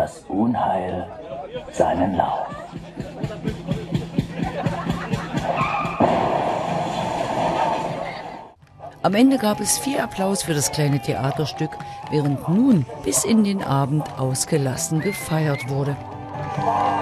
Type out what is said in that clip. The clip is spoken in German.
das Unheil seinen Lauf. Am Ende gab es viel Applaus für das kleine Theaterstück, während nun bis in den Abend ausgelassen gefeiert wurde.